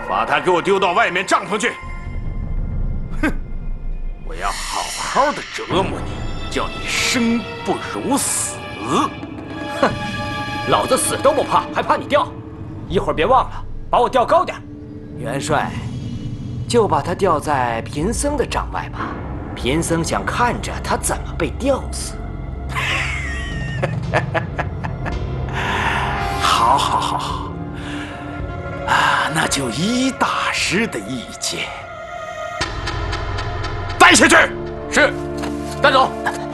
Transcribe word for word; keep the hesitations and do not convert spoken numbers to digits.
把他给我丢到外面帐篷去。哼，我要好好的折磨你，叫你生不如死。 哼，老子死都不怕，还怕你吊？一会儿别忘了把我吊高点。 元帅，就把他吊在贫僧的帐外吧。贫僧想看着他怎么被吊死。 好，好，好，好。啊，那就依大师的意见，带下去。 是，带走。